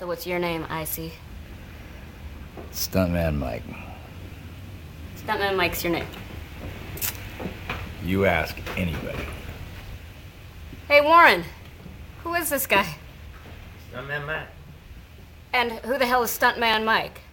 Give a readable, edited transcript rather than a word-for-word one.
what's your name, Icy? Stuntman Mike. Stuntman Mike's your name. You ask anybody. Hey, Warren. Who is this guy? Stuntman Mike. And who the hell is Stuntman Mike?